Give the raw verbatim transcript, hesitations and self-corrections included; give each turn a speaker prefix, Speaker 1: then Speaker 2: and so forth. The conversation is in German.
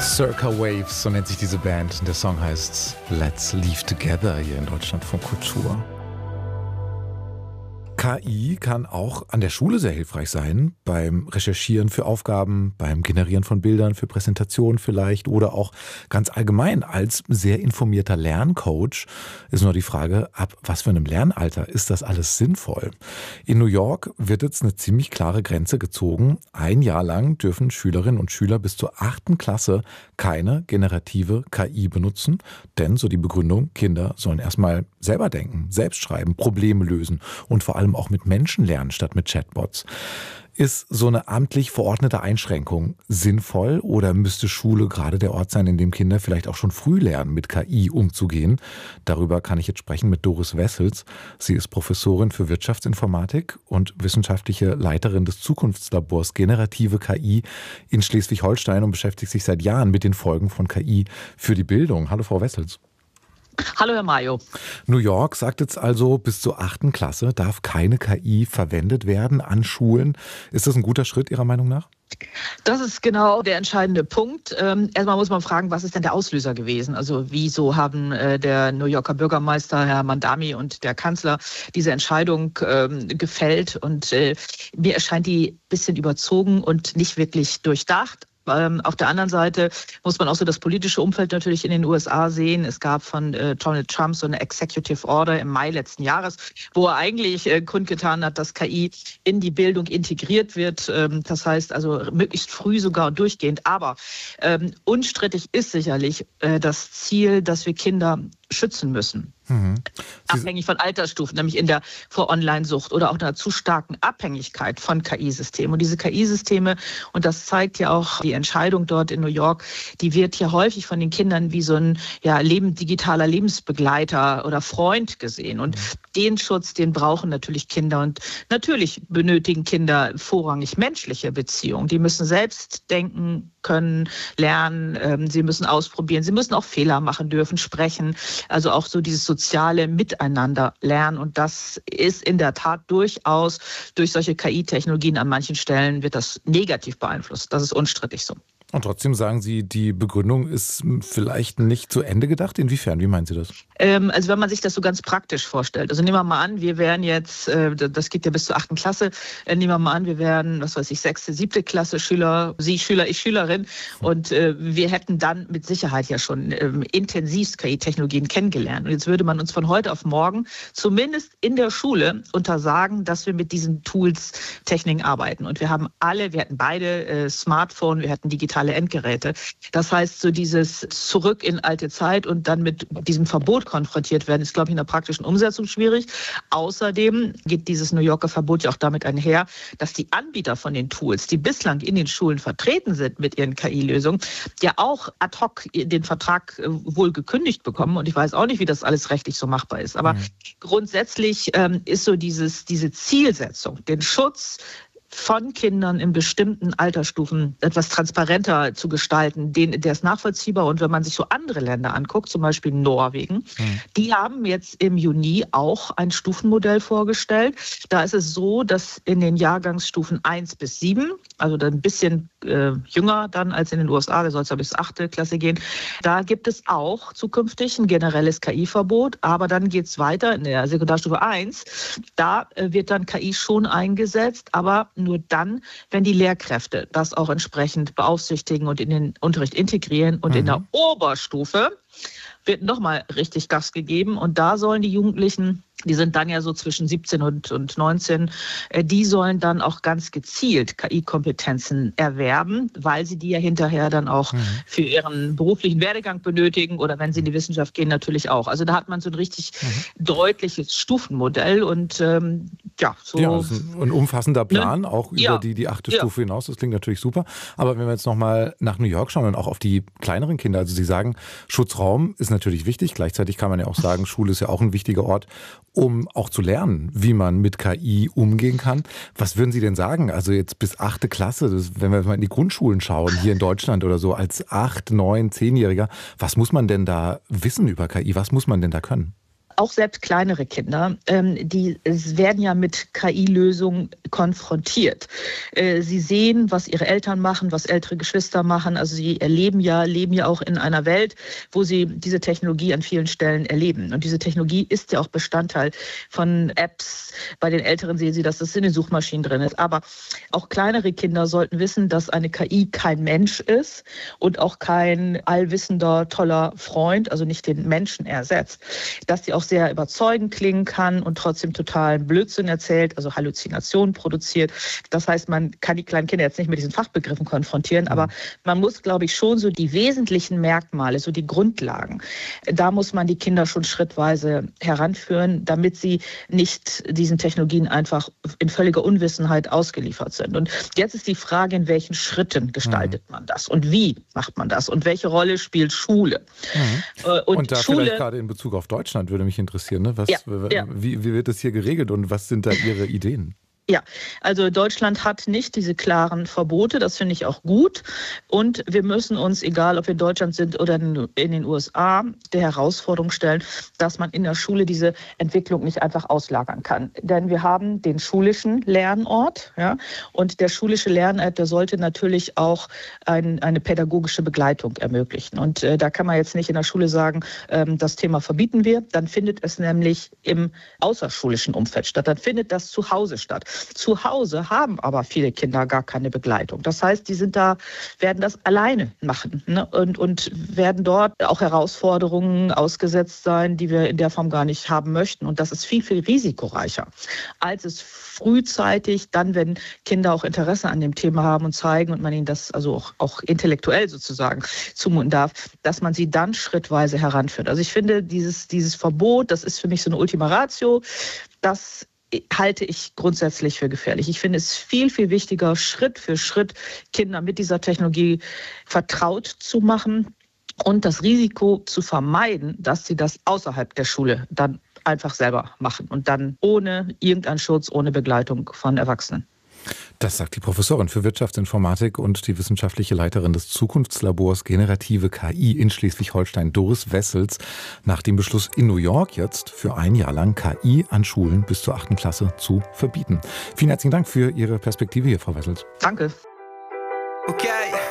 Speaker 1: Circa Waves, so nennt sich diese Band. Der Song heißt Let's Leave Together hier in Deutschland von Kultur. K I kann auch an der Schule sehr hilfreich sein, beim Recherchieren für Aufgaben, beim Generieren von Bildern für Präsentationen vielleicht oder auch ganz allgemein als sehr informierter Lerncoach. Ist nur die Frage, ab was für einem Lernalter ist das alles sinnvoll? In New York wird jetzt eine ziemlich klare Grenze gezogen. Ein Jahr lang dürfen Schülerinnen und Schüler bis zur achten Klasse keine generative K I benutzen, denn, so die Begründung, Kinder sollen erstmal selber denken, selbst schreiben, Probleme lösen und vor allem auch mit Menschen lernen statt mit Chatbots. Ist so eine amtlich verordnete Einschränkung sinnvoll oder müsste Schule gerade der Ort sein, in dem Kinder vielleicht auch schon früh lernen, mit K I umzugehen? Darüber kann ich jetzt sprechen mit Doris Wessels. Sie ist Professorin für Wirtschaftsinformatik und wissenschaftliche Leiterin des Zukunftslabors Generative K I in Schleswig-Holstein und beschäftigt sich seit Jahren mit den Folgen von K I für die Bildung. Hallo, Frau Wessels.
Speaker 2: Hallo, Herr Mayo.
Speaker 1: New York sagt jetzt also, bis zur achten Klasse darf keine K I verwendet werden an Schulen. Ist das ein guter Schritt Ihrer Meinung nach?
Speaker 2: Das ist genau der entscheidende Punkt. Ähm, erstmal muss man fragen, was ist denn der Auslöser gewesen? Also wieso haben äh, der New Yorker Bürgermeister, Herr Mandami, und der Kanzler diese Entscheidung ähm, gefällt? Und äh, mir erscheint die ein bisschen überzogen und nicht wirklich durchdacht. Ähm, auf der anderen Seite muss man auch so das politische Umfeld natürlich in den U S A sehen. Es gab von äh, Donald Trump so eine Executive Order im Mai letzten Jahres, wo er eigentlich äh, kundgetan hat, dass K I in die Bildung integriert wird. Ähm, das heißt also möglichst früh sogar und durchgehend. Aber ähm, unstrittig ist sicherlich äh, das Ziel, dass wir Kinder schützen müssen. Mhm. Abhängig von Altersstufen, nämlich in der vor Online-Sucht oder auch einer zu starken Abhängigkeit von K I-Systemen. Und diese K I-Systeme, und das zeigt ja auch die Entscheidung dort in New York, die wird hier häufig von den Kindern wie so ein ja, Leben, digitaler Lebensbegleiter oder Freund gesehen. Und mhm. den Schutz, den brauchen natürlich Kinder. Und natürlich benötigen Kinder vorrangig menschliche Beziehungen. Die müssen selbst denken können, lernen, ähm, sie müssen ausprobieren, sie müssen auch Fehler machen dürfen, sprechen. Also auch so dieses soziale Miteinander lernen. Und das ist in der Tat durchaus durch solche K I-Technologien an manchen Stellen wird das negativ beeinflusst. Das ist unstrittig so.
Speaker 1: Und trotzdem sagen Sie, die Begründung ist vielleicht nicht zu Ende gedacht. Inwiefern? Wie meinen Sie das?
Speaker 2: Ähm, also wenn man sich das so ganz praktisch vorstellt. Also nehmen wir mal an, wir wären jetzt, äh, das geht ja bis zur achten Klasse, äh, nehmen wir mal an, wir wären, was weiß ich, sechste, siebte Klasse Schüler, Sie Schüler, ich Schülerin. Und äh, wir hätten dann mit Sicherheit ja schon ähm, intensivst K I-Technologien kennengelernt. Und jetzt würde man uns von heute auf morgen zumindest in der Schule untersagen, dass wir mit diesen Tools, Techniken arbeiten. Und wir haben alle, wir hatten beide äh, Smartphone, wir hatten digitale Endgeräte. Das heißt, so dieses Zurück in alte Zeit und dann mit diesem Verbot konfrontiert werden, ist, glaube ich, in der praktischen Umsetzung schwierig. Außerdem geht dieses New Yorker Verbot ja auch damit einher, dass die Anbieter von den Tools, die bislang in den Schulen vertreten sind mit ihren K I-Lösungen, ja auch ad hoc den Vertrag wohl gekündigt bekommen. Und ich weiß auch nicht, wie das alles rechtlich so machbar ist. Aber mhm. grundsätzlich ähm, ist so dieses, diese Zielsetzung, den Schutz von Kindern in bestimmten Altersstufen etwas transparenter zu gestalten, den, der ist nachvollziehbar. Und wenn man sich so andere Länder anguckt, zum Beispiel Norwegen, mhm. die haben jetzt im Juni auch ein Stufenmodell vorgestellt. Da ist es so, dass in den Jahrgangsstufen eins bis sieben, also dann ein bisschen äh, jünger dann als in den U S A, da soll es ja bis achte Klasse gehen, da gibt es auch zukünftig ein generelles K I-Verbot, aber dann geht es weiter in der Sekundarstufe eins. Da äh, wird dann K I schon eingesetzt, aber nur dann, wenn die Lehrkräfte das auch entsprechend beaufsichtigen und in den Unterricht integrieren. Und mhm. in der Oberstufe wird nochmal richtig Gas gegeben. Und da sollen die Jugendlichen, die sind dann ja so zwischen siebzehn und, und neunzehn, die sollen dann auch ganz gezielt K I-Kompetenzen erwerben, weil sie die ja hinterher dann auch mhm. für ihren beruflichen Werdegang benötigen oder wenn sie in die Wissenschaft gehen natürlich auch. Also da hat man so ein richtig mhm. deutliches Stufenmodell und ähm, ja, so.
Speaker 1: Ja, das ist ein umfassender Plan, ne? Auch über
Speaker 2: ja.
Speaker 1: die, die achte
Speaker 2: ja.
Speaker 1: Stufe hinaus. Das klingt natürlich super. Aber wenn wir jetzt nochmal nach New York schauen und auch auf die kleineren Kinder, also Sie sagen, Schutzraum ist natürlich wichtig. Gleichzeitig kann man ja auch sagen, Schule ist ja auch ein wichtiger Ort, um auch zu lernen, wie man mit K I umgehen kann. Was würden Sie denn sagen? Also jetzt bis achte Klasse, das, wenn wir mal in die Grundschulen schauen, hier in Deutschland oder so, als acht, neun, zehnjähriger, was muss man denn da wissen über K I? Was muss man denn da können?
Speaker 2: auch selbst kleinere Kinder, ähm, die werden ja mit K I-Lösungen konfrontiert. Äh, sie sehen, was ihre Eltern machen, was ältere Geschwister machen. Also sie erleben ja, leben ja auch in einer Welt, wo sie diese Technologie an vielen Stellen erleben. Und diese Technologie ist ja auch Bestandteil von Apps. Bei den Älteren sehen sie, dass das in den Suchmaschinen drin ist. Aber auch kleinere Kinder sollten wissen, dass eine K I kein Mensch ist und auch kein allwissender, toller Freund, also nicht den Menschen ersetzt. Dass sie auch sehr überzeugend klingen kann und trotzdem totalen Blödsinn erzählt, also Halluzinationen produziert. Das heißt, man kann die kleinen Kinder jetzt nicht mit diesen Fachbegriffen konfrontieren, aber man muss, glaube ich, schon so die wesentlichen Merkmale, so die Grundlagen, da muss man die Kinder schon schrittweise heranführen, damit sie nicht diesen Technologien einfach in völliger Unwissenheit ausgeliefert sind. Und jetzt ist die Frage, in welchen Schritten gestaltet mhm. man das und wie macht man das und welche Rolle spielt Schule?
Speaker 1: Mhm. Und, und da Schule, vielleicht gerade in Bezug auf Deutschland würde mich interessieren, ne? Was, ja, ja. Wie, wie wird das hier geregelt und was sind da Ihre Ideen?
Speaker 2: Ja, also Deutschland hat nicht diese klaren Verbote, das finde ich auch gut. Und wir müssen uns, egal ob wir in Deutschland sind oder in den U S A, der Herausforderung stellen, dass man in der Schule diese Entwicklung nicht einfach auslagern kann. Denn wir haben den schulischen Lernort, ja, und der schulische Lernort, der sollte natürlich auch ein, eine pädagogische Begleitung ermöglichen. Und äh, da kann man jetzt nicht in der Schule sagen, ähm, das Thema verbieten wir, dann findet es nämlich im außerschulischen Umfeld statt, dann findet das zu Hause statt. Zu Hause haben aber viele Kinder gar keine Begleitung. Das heißt, die sind da, werden das alleine machen, ne? und, und werden dort auch Herausforderungen ausgesetzt sein, die wir in der Form gar nicht haben möchten. Und das ist viel, viel risikoreicher, als es frühzeitig dann, wenn Kinder auch Interesse an dem Thema haben und zeigen und man ihnen das also auch, auch intellektuell sozusagen zumuten darf, dass man sie dann schrittweise heranführt. Also ich finde, dieses, dieses Verbot, das ist für mich so eine Ultima Ratio, das halte ich grundsätzlich für gefährlich. Ich finde es viel, viel wichtiger, Schritt für Schritt Kinder mit dieser Technologie vertraut zu machen und das Risiko zu vermeiden, dass sie das außerhalb der Schule dann einfach selber machen und dann ohne irgendeinen Schutz, ohne Begleitung von Erwachsenen.
Speaker 1: Das sagt die Professorin für Wirtschaftsinformatik und die wissenschaftliche Leiterin des Zukunftslabors Generative K I in Schleswig-Holstein, Doris Wessels, nach dem Beschluss in New York jetzt für ein Jahr lang K I an Schulen bis zur achten Klasse zu verbieten. Vielen herzlichen Dank für Ihre Perspektive hier, Frau Wessels.
Speaker 2: Danke.
Speaker 3: Okay.